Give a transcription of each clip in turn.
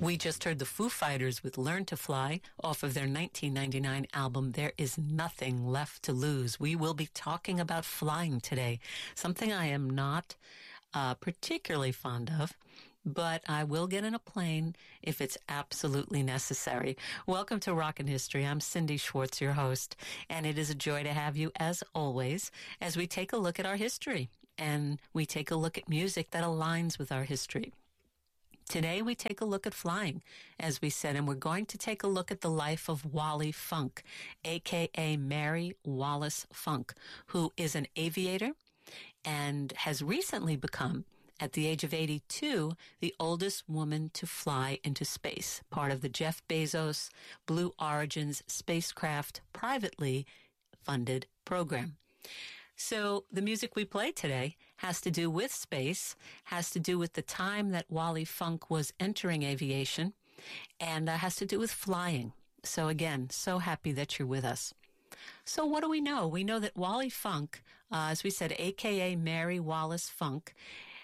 We just heard the Foo Fighters with Learn to Fly off of their 1999 album, There Is Nothing Left to Lose. We will be talking about flying today, something I am not particularly fond of, but I will get in a plane if it's absolutely necessary. Welcome to Rockin' History. I'm Cindy Schwartz, your host, and it is a joy to have you, as always, as we take a look at our history, and we take a look at music that aligns with our history. Today we take a look at flying, as we said, and we're going to take a look at the life of Wally Funk, a.k.a. Mary Wallace Funk, who is an aviator and has recently become, at the age of 82, the oldest woman to fly into space, part of the Jeff Bezos Blue Origin's spacecraft privately funded program. So the music we play today has to do with space, has to do with the time that Wally Funk was entering aviation, and has to do with flying. So again, so happy that you're with us. So what do we know? We know that Wally Funk, as we said, a.k.a. Mary Wallace Funk,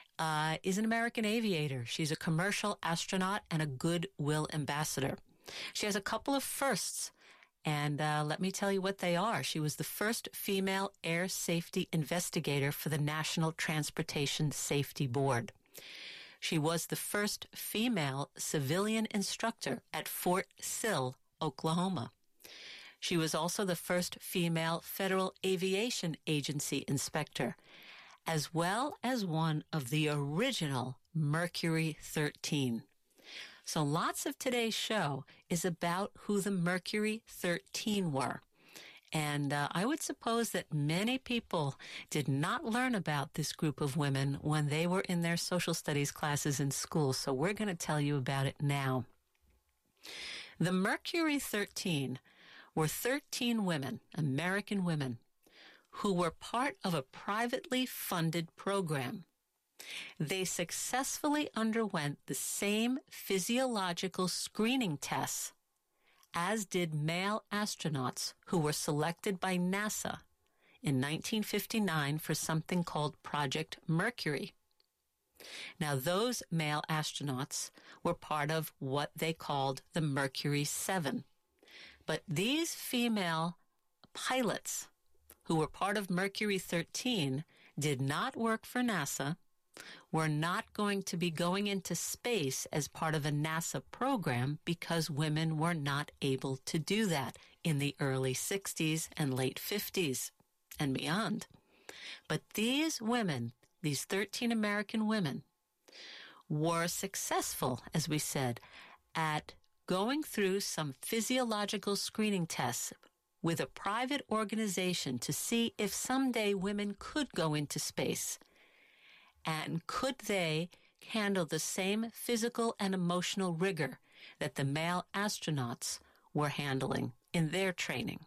is an American aviator. She's a commercial astronaut and a goodwill ambassador. She has a couple of firsts, and let me tell you what they are. She was the first female air safety investigator for the National Transportation Safety Board. She was the first female civilian instructor at Fort Sill, Oklahoma. She was also the first female Federal Aviation Agency inspector, as well as one of the original Mercury 13. So lots of today's show is about who the Mercury 13 were. And I would suppose that many people did not learn about this group of women when they were in their social studies classes in school. So we're going to tell you about it now. The Mercury 13 were 13 women, American women, who were part of a privately funded program. They successfully underwent the same physiological screening tests as did male astronauts who were selected by NASA in 1959 for something called Project Mercury. Now, those male astronauts were part of what they called the Mercury 7. But these female pilots who were part of Mercury 13 did not work for NASA, were not going to be going into space as part of a NASA program because women were not able to do that in the early 60s and late 50s and beyond. But these women, these 13 American women, were successful, as we said, at going through some physiological screening tests with a private organization to see if someday women could go into space. And could they handle the same physical and emotional rigor that the male astronauts were handling in their training?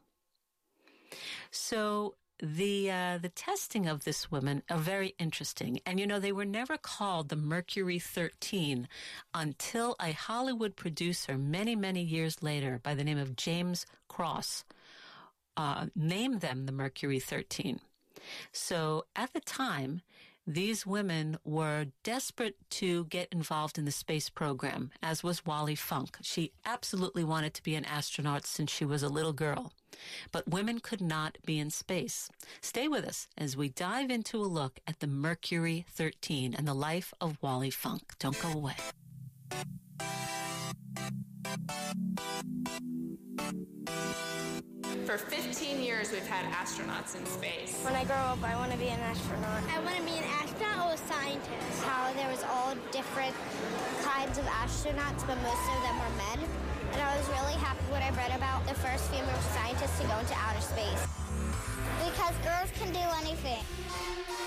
So the testing of this woman are very interesting. And, you know, they were never called the Mercury 13 until a Hollywood producer many, many years later by the name of James Cross named them the Mercury 13. So at the time, these women were desperate to get involved in the space program, as was Wally Funk. She absolutely wanted to be an astronaut since she was a little girl. But women could not be in space. Stay with us as we dive into a look at the Mercury 13 and the life of Wally Funk. Don't go away. For 15 years, we've had astronauts in space. When I grow up, I want to be an astronaut. I want to be an astronaut or a scientist. How there was all different kinds of astronauts, but most of them were men. And I was really happy when I read about the first female scientist to go into outer space. Because girls can do anything.